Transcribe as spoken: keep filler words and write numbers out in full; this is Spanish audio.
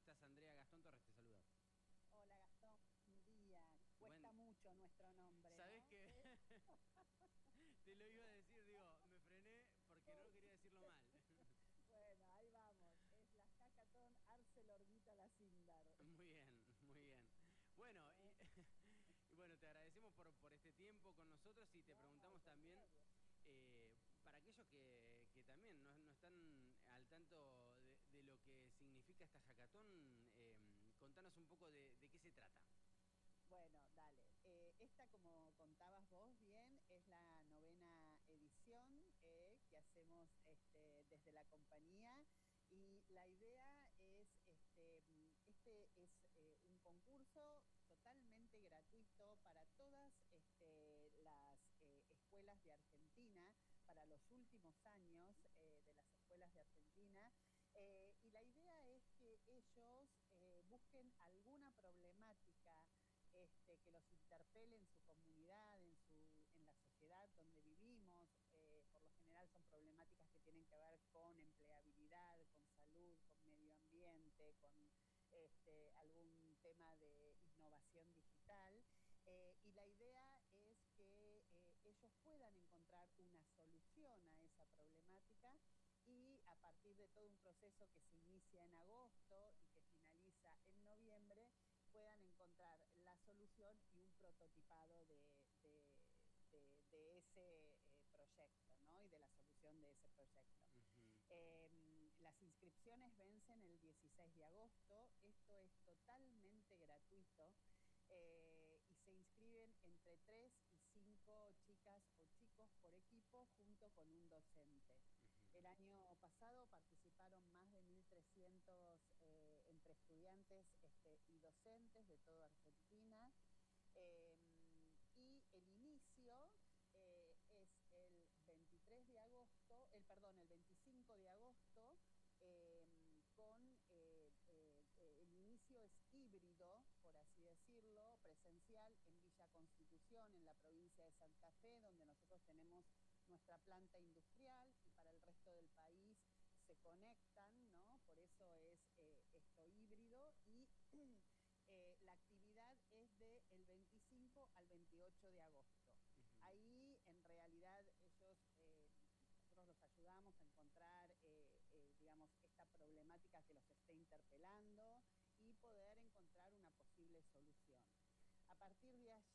estás, Andrea? Gastón Torres te saluda. Hola Gastón, buen día. Cuesta Buen... mucho nuestro nombre, ¿Sabés ¿no? qué? Eh, Te lo iba a decir, digo, me frené porque no quería decirlo mal. Bueno, ahí vamos. Es la Hackathon ArcelorMittal Sindar. Muy bien, muy bien. Bueno, y, ¿Eh? y bueno, te agradecemos por, por este tiempo con nosotros y te No, al preguntamos también, contrario. eh, para aquellos que, que también no, no están al tanto de, de lo que significa esta hackathon, eh, contanos un poco de, de qué se trata. Bueno, dale. Eh, esta, como contabas vos bien, es la novena edición eh, que hacemos este, desde la compañía y la idea es, este, mm, este es eh, un concurso totalmente gratuito para todas este, las eh, escuelas de Argentina, para los últimos años eh, de las escuelas de Argentina. Eh, y la idea es que ellos eh, busquen alguna problemática este, que los interpele en su comunidad, en, su, en la sociedad donde vivimos. Eh, por lo general son problemáticas que tienen que ver con empleabilidad, con salud, con medio ambiente, con este, algún tema de innovación digital. Eh, y la idea es que eh, ellos puedan encontrar una solución a esa problemática y a partir de todo un proceso que se inicia en agosto y que finaliza en noviembre, puedan encontrar la solución y un prototipado de, de, de, de ese eh, proyecto, ¿no? Y de la solución de ese proyecto. Ujú. Eh, las inscripciones vencen el dieciséis de agosto, esto es totalmente gratuito. Eh, y se inscriben entre tres y cinco chicas o chicos por equipo junto con un docente. Ujú. El año pasado participaron más de mil trescientos eh, entre estudiantes este, y docentes de toda Argentina. Eh, y el inicio eh, es el veintitrés de agosto, el perdón, el veinticinco de agosto, eh, con eh, eh, el inicio es híbrido, por así decirlo, presencial en Villa Constitución, en la provincia de Santa Fe, donde nosotros tenemos nuestra planta industrial y para el resto del país se conectan, ¿no? Por eso es eh, esto híbrido y eh, la actividad es del veinticinco al veintiocho de agosto. Ujú. Ahí en realidad ellos, eh, nosotros los ayudamos a encontrar, eh, eh, digamos, esta problemática que los esté interpelando y poder encontrar una posible solución. A partir de allí